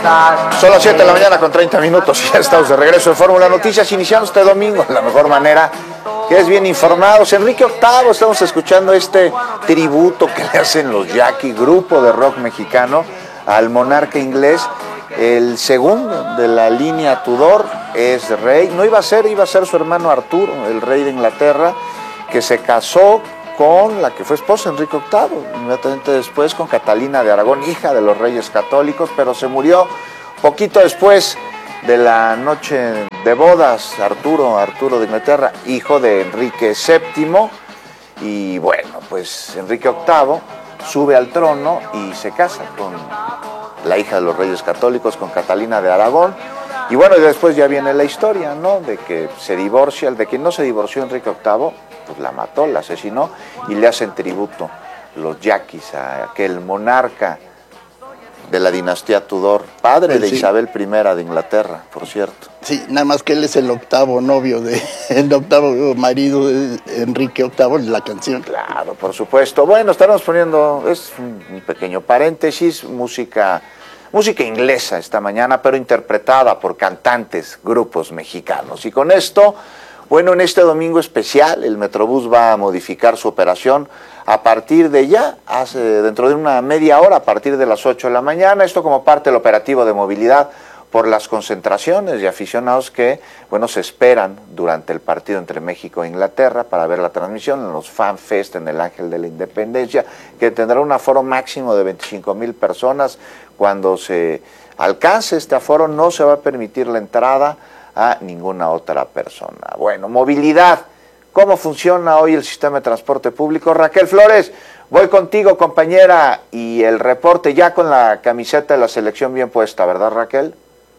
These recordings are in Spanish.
Son las 7 de la mañana con 30 minutos y ya estamos de regreso en Fórmula Noticias, iniciando este domingo de la mejor manera, que es bien informados. Enrique VIII, estamos escuchando este tributo que le hacen los Jackie, grupo de rock mexicano, al monarca inglés. El segundo de la línea Tudor es rey, no iba a ser su hermano Arturo, el rey de Inglaterra, que se casó con la que fue esposa de Enrique VIII, inmediatamente después con Catalina de Aragón, hija de los reyes católicos, pero se murió poquito después de la noche de bodas. Arturo de Inglaterra, hijo de Enrique VII, y bueno, pues Enrique VIII sube al trono y se casa con la hija de los reyes católicos, con Catalina de Aragón. Y bueno, y después ya viene la historia, ¿no? De que se divorcia, el de quien no se divorció Enrique VIII, pues la mató, la asesinó, y le hacen tributo los Yaquis a aquel monarca de la dinastía Tudor, padre de Isabel I de Inglaterra, por cierto. Sí, nada más que él es el octavo marido de Enrique VIII, la canción. Claro, por supuesto. Bueno, estaremos poniendo, es un pequeño paréntesis, música inglesa esta mañana, pero interpretada por cantantes, grupos mexicanos. Y con esto, bueno, en este domingo especial, el Metrobús va a modificar su operación a partir de dentro de una media hora, a partir de las 8 de la mañana, esto como parte del operativo de movilidad por las concentraciones de aficionados que, bueno, se esperan durante el partido entre México e Inglaterra para ver la transmisión en los Fan Fest en el Ángel de la Independencia, que tendrá un aforo máximo de 25,000 personas. Cuando se alcance este aforo no se va a permitir la entrada a ninguna otra persona. Bueno, movilidad. ¿Cómo funciona hoy el sistema de transporte público? Raquel Flores, voy contigo, compañera, y el reporte ya con la camiseta de la selección bien puesta, ¿verdad, Raquel?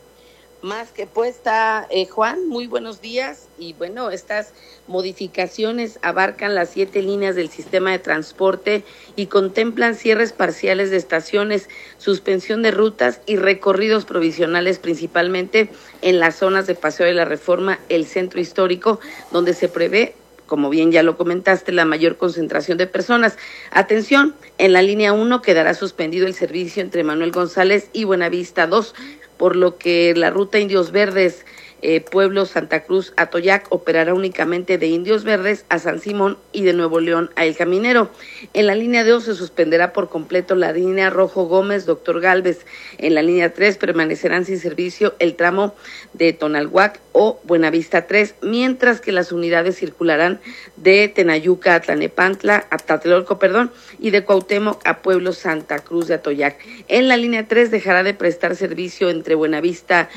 Más que puesta, Juan, muy buenos días. Y bueno, estas modificaciones abarcan las 7 líneas del sistema de transporte y contemplan cierres parciales de estaciones, suspensión de rutas y recorridos provisionales, principalmente en las zonas de Paseo de la Reforma, el centro histórico, donde se prevé, como bien ya lo comentaste, la mayor concentración de personas. Atención, en la línea 1 quedará suspendido el servicio entre Manuel González y Buenavista 2, por lo que la ruta Indios Verdes, Pueblo, Santa Cruz, Atoyac, operará únicamente de Indios Verdes a San Simón y de Nuevo León a El Caminero. En la línea 2 se suspenderá por completo la línea Rojo Gómez, Doctor Gálvez. En la línea 3 permanecerán sin servicio el tramo de Tonalhuac o Buenavista 3, mientras que las unidades circularán de Tenayuca a Tlanepantla, a Tlatelolco, y de Cuauhtémoc a Pueblo Santa Cruz de Atoyac. En la línea 3 dejará de prestar servicio entre Buenavista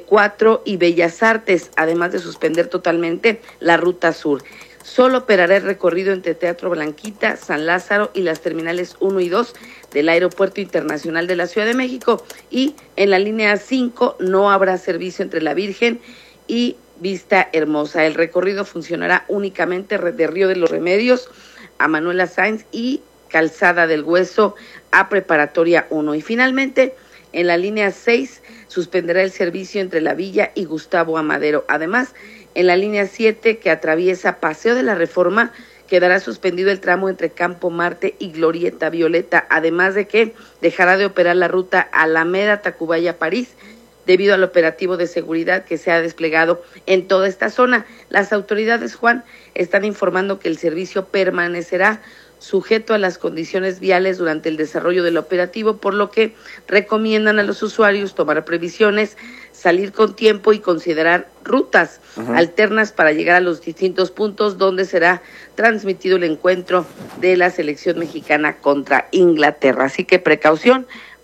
4 y Bellas Artes, además de suspender totalmente la ruta sur. Solo operará el recorrido entre Teatro Blanquita, San Lázaro y las terminales 1 y 2 del Aeropuerto Internacional de la Ciudad de México. Y en la línea 5 no habrá servicio entre La Virgen y Vista Hermosa. El recorrido funcionará únicamente de Río de los Remedios a Manuela Sáenz y Calzada del Hueso a Preparatoria 1. Y finalmente, en la línea 6 suspenderá el servicio entre La Villa y Gustavo Amadero. Además, en la línea 7, que atraviesa Paseo de la Reforma, quedará suspendido el tramo entre Campo Marte y Glorieta Violeta, además de que dejará de operar la ruta Alameda-Tacubaya-París, debido al operativo de seguridad que se ha desplegado en toda esta zona. Las autoridades, Juan, están informando que el servicio permanecerá sujeto a las condiciones viales durante el desarrollo del operativo, por lo que recomiendan a los usuarios tomar previsiones, salir con tiempo y considerar rutas alternas para llegar a los distintos puntos donde será transmitido el encuentro de la selección mexicana contra Inglaterra. Así que precaución,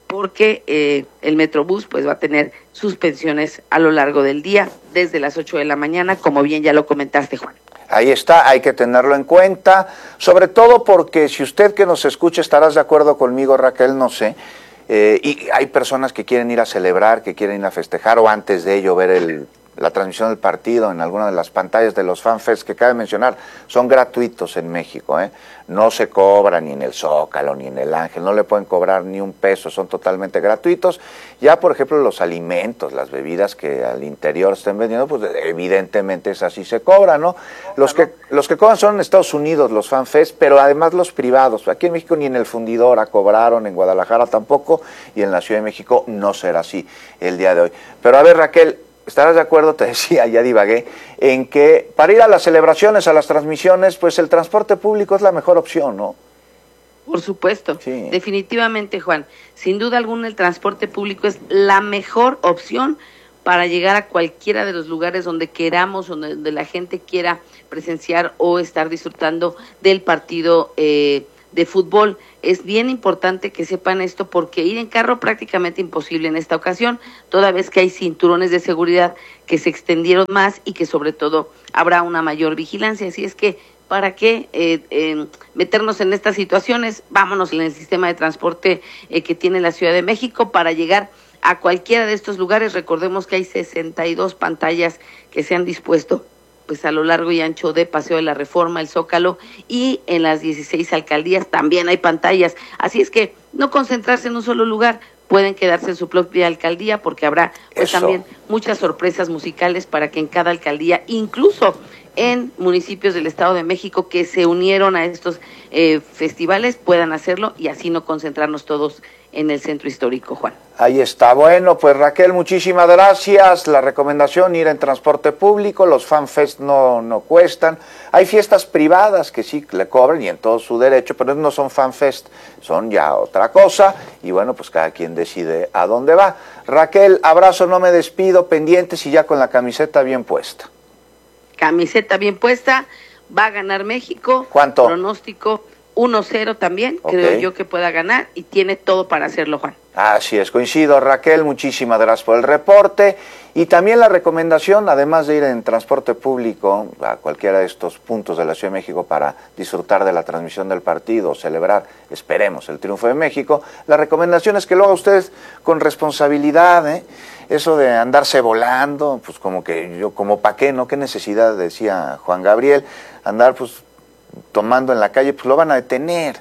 porque el Metrobús pues va a tener suspensiones a lo largo del día, desde las 8 de la mañana, como bien ya lo comentaste, Juan. Ahí está, hay que tenerlo en cuenta, sobre todo porque si usted que nos escucha estarás de acuerdo conmigo, Raquel, no sé, y hay personas que quieren ir a celebrar, que quieren ir a festejar o antes de ello ver el la transmisión del partido en alguna de las pantallas de los FanFest, que cabe mencionar, son gratuitos en México, ¿eh? No se cobra ni en el Zócalo ni en el Ángel, no le pueden cobrar ni un peso, son totalmente gratuitos. Ya, por ejemplo, los alimentos, las bebidas que al interior estén vendiendo, pues evidentemente es así se cobra, ¿no? Los que cobran son en Estados Unidos, los FanFest, pero además los privados. Aquí en México ni en el Fundidora cobraron, en Guadalajara tampoco, y en la Ciudad de México no será así el día de hoy. Pero a ver, Raquel, ¿estarás de acuerdo? Te decía, ya divagué, en que para ir a las celebraciones, a las transmisiones, pues el transporte público es la mejor opción, ¿no? Por supuesto, Sí. Definitivamente, Juan. Sin duda alguna, el transporte público es la mejor opción para llegar a cualquiera de los lugares donde queramos, donde la gente quiera presenciar o estar disfrutando del partido de fútbol. Es bien importante que sepan esto, porque ir en carro prácticamente imposible en esta ocasión, toda vez que hay cinturones de seguridad que se extendieron más y que sobre todo habrá una mayor vigilancia. Así es que, ¿para qué meternos en estas situaciones? Vámonos en el sistema de transporte que tiene la Ciudad de México para llegar a cualquiera de estos lugares. Recordemos que hay 62 pantallas que se han dispuesto pues a lo largo y ancho de Paseo de la Reforma, el Zócalo, y en las 16 alcaldías también hay pantallas. Así es que no concentrarse en un solo lugar, pueden quedarse en su propia alcaldía, porque habrá pues también muchas sorpresas musicales para que en cada alcaldía, incluso en municipios del Estado de México que se unieron a estos festivales, puedan hacerlo y así no concentrarnos todos en el centro histórico, Juan. Ahí está. Bueno, pues Raquel, muchísimas gracias. La recomendación, ir en transporte público, los FanFest no cuestan. Hay fiestas privadas que sí le cobran y en todo su derecho, pero no son FanFest, son ya otra cosa. Y bueno, pues cada quien decide a dónde va. Raquel, abrazo, no me despido, pendientes y ya con la camiseta bien puesta. Camiseta bien puesta, va a ganar México. ¿Cuánto? Pronóstico 1-0 también, creo yo que pueda ganar y tiene todo para hacerlo, Juan. Así es, coincido, Raquel, muchísimas gracias por el reporte y también la recomendación, además de ir en transporte público a cualquiera de estos puntos de la Ciudad de México para disfrutar de la transmisión del partido, celebrar, esperemos, el triunfo de México, la recomendación es que lo haga ustedes con responsabilidad, ¿eh? Eso de andarse volando, pues como que yo, como pa' qué, ¿no? ¿Qué necesidad, decía Juan Gabriel, andar pues tomando en la calle? Pues lo van a detener,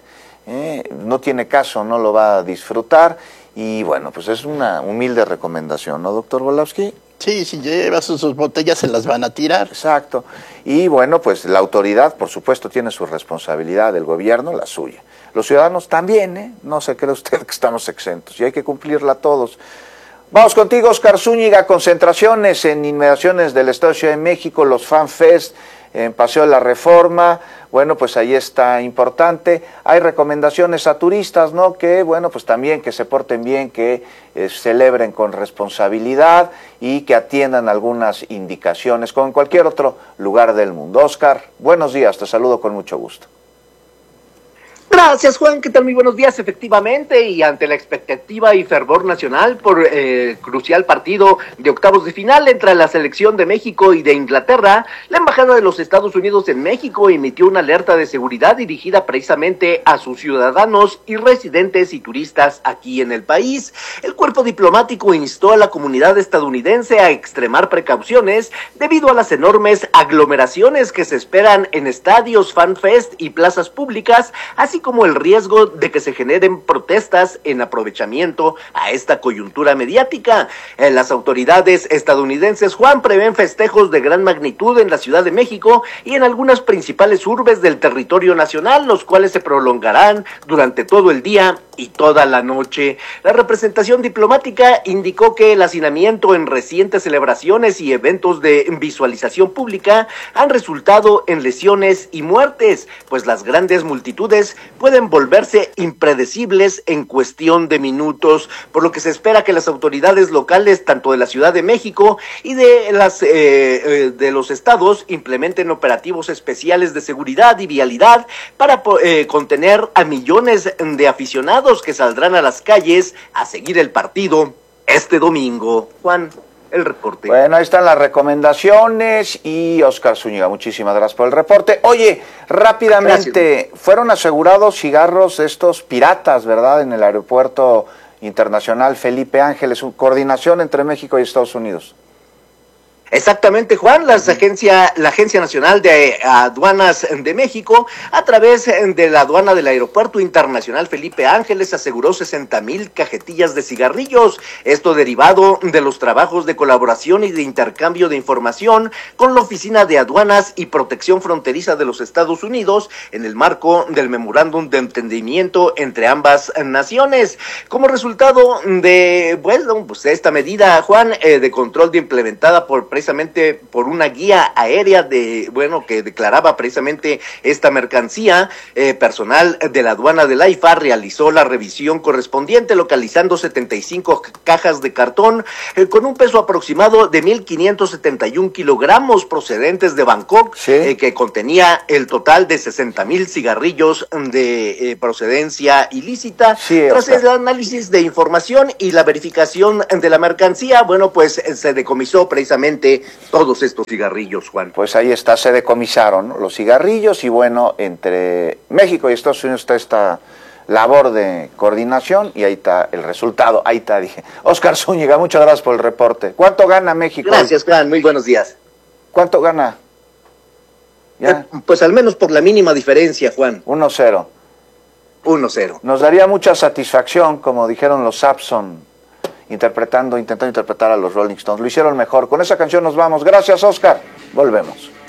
no tiene caso, no lo va a disfrutar y bueno, pues es una humilde recomendación, ¿no, doctor Volowski? Sí, si lleva sus botellas se las van a tirar. Exacto, y bueno, pues la autoridad, por supuesto, tiene su responsabilidad, el gobierno la suya, los ciudadanos también, no se cree usted que estamos exentos y hay que cumplirla todos. Vamos contigo, Oscar Zúñiga. Concentraciones en inmediaciones del Estado de Ciudad de México, los FanFest en Paseo de la Reforma, bueno, pues ahí está importante. Hay recomendaciones a turistas, ¿no? Que, bueno, pues también que se porten bien, que celebren con responsabilidad y que atiendan algunas indicaciones, como en cualquier otro lugar del mundo. Oscar, buenos días, te saludo con mucho gusto. Gracias, Juan, ¿qué tal? Muy buenos días, efectivamente, y ante la expectativa y fervor nacional por crucial partido de octavos de final entre la selección de México y de Inglaterra, la Embajada de los Estados Unidos en México emitió una alerta de seguridad dirigida precisamente a sus ciudadanos y residentes y turistas aquí en el país. El cuerpo diplomático instó a la comunidad estadounidense a extremar precauciones debido a las enormes aglomeraciones que se esperan en estadios, FanFest y plazas públicas, así como el riesgo de que se generen protestas en aprovechamiento a esta coyuntura mediática. Las autoridades estadounidenses, Juan, prevén festejos de gran magnitud en la Ciudad de México y en algunas principales urbes del territorio nacional, los cuales se prolongarán durante todo el día y toda la noche. La representación diplomática indicó que el hacinamiento en recientes celebraciones y eventos de visualización pública han resultado en lesiones y muertes, pues las grandes multitudes pueden volverse impredecibles en cuestión de minutos, por lo que se espera que las autoridades locales, tanto de la Ciudad de México y de los estados, implementen operativos especiales de seguridad y vialidad para contener a millones de aficionados que saldrán a las calles a seguir el partido este domingo. Juan, el reporte. Bueno, ahí están las recomendaciones y Oscar Zúñiga, muchísimas gracias por el reporte. Oye, rápidamente, fueron asegurados cigarros estos piratas, ¿verdad? En el aeropuerto internacional Felipe Ángeles, coordinación entre México y Estados Unidos. Exactamente, Juan, la Agencia Nacional de Aduanas de México, a través de la aduana del Aeropuerto Internacional Felipe Ángeles, aseguró 60,000 cajetillas de cigarrillos, esto derivado de los trabajos de colaboración y de intercambio de información con la Oficina de Aduanas y Protección Fronteriza de los Estados Unidos, en el marco del memorándum de entendimiento entre ambas naciones. Como resultado de, bueno, pues esta medida, Juan, de control de implementada precisamente por una guía aérea que declaraba precisamente esta mercancía, personal de la aduana de la AIFA realizó la revisión correspondiente, localizando 75 cajas de cartón con un peso aproximado de 1,571 kilogramos procedentes de Bangkok, sí, que contenía el total de 60,000 cigarrillos de procedencia ilícita. Sí, tras el análisis de información y la verificación de la mercancía, bueno, pues se decomisó precisamente todos estos cigarrillos, Juan. Pues ahí está, se decomisaron, ¿no?, los cigarrillos, y bueno, entre México y Estados Unidos está esta labor de coordinación y ahí está el resultado, ahí está, dije. Óscar Zúñiga, muchas gracias por el reporte. ¿Cuánto gana México? Gracias, Juan, muy buenos días. ¿Cuánto gana? ¿Ya? Pues al menos por la mínima diferencia, Juan. 1-0. 1-0. Nos daría mucha satisfacción, como dijeron los Sapson, intentando interpretar a los Rolling Stones. Lo hicieron mejor. Con esa canción nos vamos. Gracias, Óscar. Volvemos.